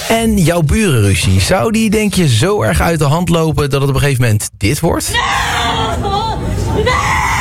En jouw burenruzie, zou die denk je zo erg uit de hand lopen dat het op een gegeven moment dit wordt? Nee!